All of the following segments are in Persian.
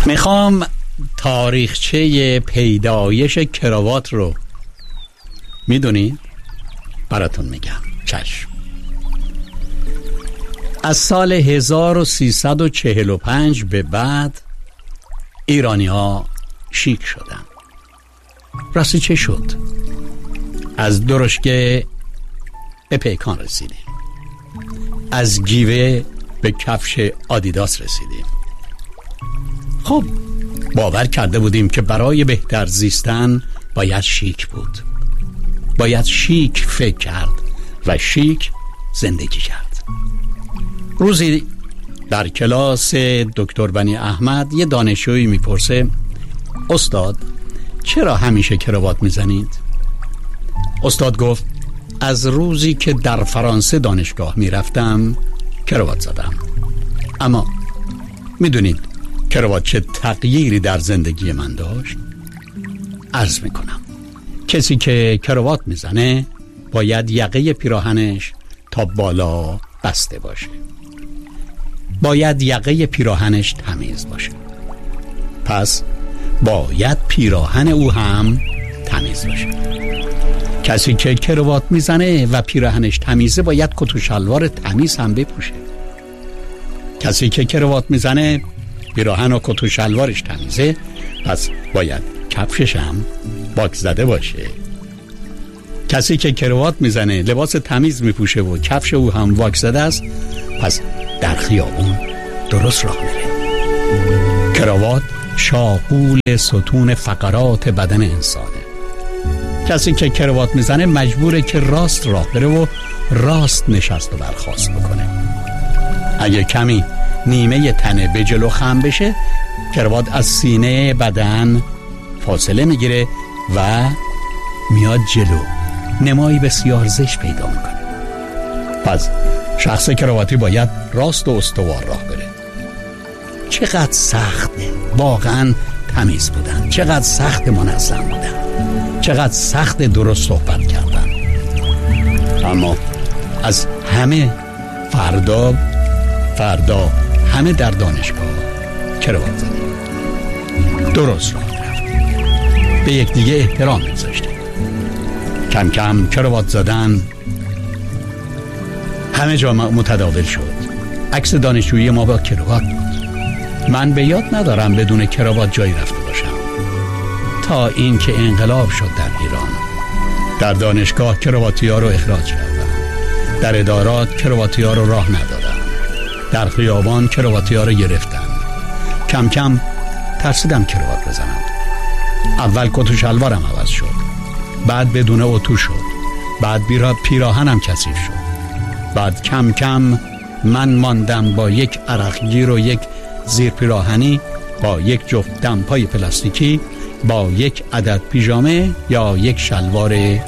میخوام تاریخچه پیدایش کراوات رو میدونی؟ براتون میگم. چشم. از سال 1345 به بعد ایرانی ها شیک شدن. راستی چه شد؟ از درشکه به پیکان رسیدیم، از گیوه به کفش آدیداس رسیدیم. خب باور کرده بودیم که برای بهتر زیستن باید شیک بود، باید شیک فکر کرد و شیک زندگی کرد. روزی در کلاس دکتر بنی احمد یه دانشجویی میپرسه استاد چرا همیشه کراوات میزنید؟ استاد گفت از روزی که در فرانسه دانشگاه میرفتم کراوات زدم. اما میدونید کراوات چه تغییری در زندگی من داشت؟ عرض میکنم کسی که کراوات میزنه باید یقه پیراهنش تا بالا بسته باشه، باید یقه پیراهنش تمیز باشه، پس باید پیراهن او هم تمیز باشه. کسی که کراوات میزنه و پیراهنش تمیزه باید کت و شلوار تمیز هم بپوشه. کسی که کراوات میزنه پیراهن و کت و شلوارش تمیزه، پس باید کفشش هم واکس زده باشه. کسی که کراوات میزنه لباس تمیز میپوشه و کفش او هم واکس زده است، پس در خیابون درست راه میره. کراوات شاغول ستون فقرات بدن انسانه. کسی که کراوات میزنه مجبوره که راست راه بره و راست نشست و برخاست بکنه. اگه کمی نیمه تنه به جلو خم بشه کراوات از سینه بدن فاصله میگیره و میاد جلو، نمایی بسیار زشت پیدا میکنه. پس شخص کرواتی باید راست و استوار راه بره. چقدر سخته واقعا تمیز بودن، چقدر سخت منظم بودن، چقدر سخت درست صحبت کردن. اما از همه فردا همه در دانشگاه کراوات زدیم، درست راه رفتیم، به یکدیگه احترام می‌گذاشتیم. کم کم کراوات زدن همه جا متداول شد. عکس دانشجویی ما با کراوات بود. من به یاد ندارم بدون کراوات جایی رفته باشم تا این که انقلاب شد در ایران. در دانشگاه کراواتی‌ها رو اخراج کردن، در ادارات کراواتی‌ها رو راه ندادن، در خیابان کراواتی‌ها رو گرفتن. کم کم ترسیدم کراوات بزنم. اول کت و شلوارم عوض شد، بعد بدون اتو شد، بعد پیراهنم کثیف شد، بعد کم کم من ماندم با یک عرقگیر و یک زیر پیراهنی، با یک جفت دمپای پلاستیکی، با یک عدد پیژامه یا یک شلوار کردی.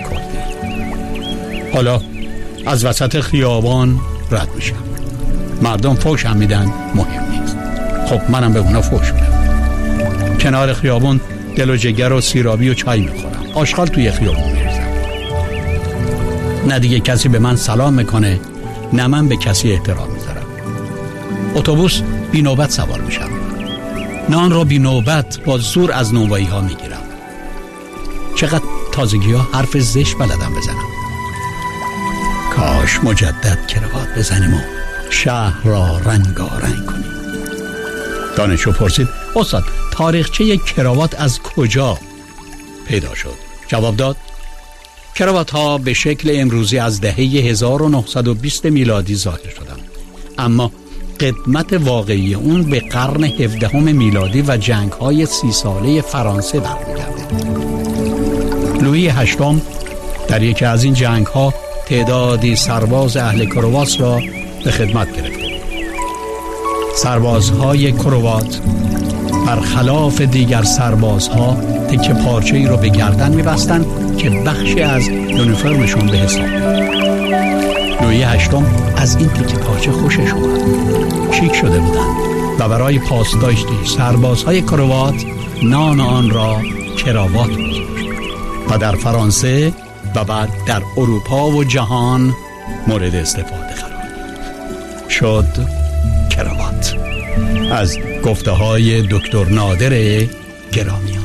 حالا از وسط خیابان رد میشم، مردم فوش هم میدن، مهم نیست. خب منم به اونا فوش میدم. کنار خیابان دل و جگر و سیرابی و چای میخورم، آشغال توی خیابون میریزم. نه دیگه کسی به من سلام میکنه، نه من به کسی احترام میذارم. اتوبوس بی نوبت سوار میشم، نان رو بی نوبت با زور از نونوایی ها میگیرم. چقدر تازگی ها حرف زشت بلدم بزنم. کاش مجدد کراوات بزنیم و شهر را رنگارنگ کنیم. دانشجو پرسید استاد تاریخچه کراوات از کجا پیدا شد؟ جواب داد کراوات ها به شکل امروزی از دهه 1920 میلادی ظاهر شدند، اما قدمت واقعی اون به قرن 17 میلادی و جنگ های 30 ساله فرانسه برمیگرده. لویی هشتم در یکی از این جنگ ها تعدادی سرباز اهل کراوات را به خدمت گرفته. سربازهای کراوات برخلاف دیگر سربازها تکه پارچه‌ای رو به گردن می‌بستن که بخشی از یونیفرمشون به حساب میاد. لویی هشتم از این تکه پارچه خوشش اومد. شیک شده بودن و برای پاسداشتی سربازهای کراوات نام آن را کراوات گذاشت و در فرانسه و بعد در اروپا و جهان مورد استفاده قرار شد. کراوات از گفته های دکتر نادر گرامیان.